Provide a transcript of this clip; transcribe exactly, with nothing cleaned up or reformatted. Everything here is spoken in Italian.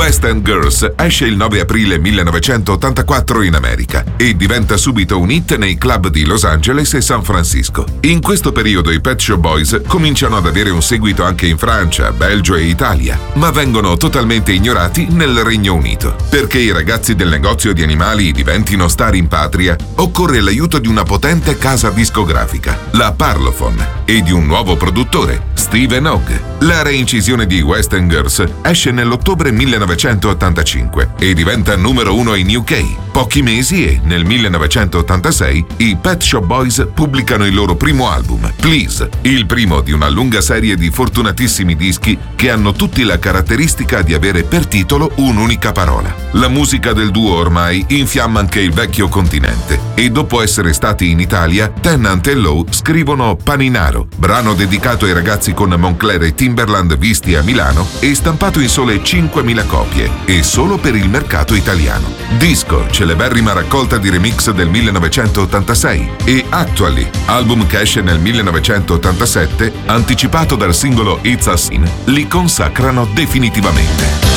West End Girls esce il nove aprile millenovecentottantaquattro in America e diventa subito un hit nei club di Los Angeles e San Francisco. In questo periodo i Pet Shop Boys cominciano ad avere un seguito anche in Francia, Belgio e Italia, ma vengono totalmente ignorati nel Regno Unito. Perché i ragazzi del negozio di animali diventino star in patria, occorre l'aiuto di una potente casa discografica, la Parlophone, e di un nuovo produttore, Steven Ogg. La reincisione di West End Girls esce nell'ottobre millenovecentottantacinque e diventa numero uno in U K. Pochi mesi e, nel millenovecentottantasei, i Pet Shop Boys pubblicano il loro primo album, Please, il primo di una lunga serie di fortunatissimi dischi che hanno tutti la caratteristica di avere per titolo un'unica parola. La musica del duo ormai infiamma anche il vecchio continente e dopo essere stati in Italia, Tennant e Lowe scrivono Paninaro, brano dedicato ai ragazzi con Moncler e Timberland visti a Milano e stampato in sole cinquemila copie e solo per il mercato italiano. Disco, celeberrima raccolta di remix del millenovecentottantasei, e Actually, album che esce nel millenovecentottantasette, anticipato dal singolo It's a Sin, li consacrano definitivamente.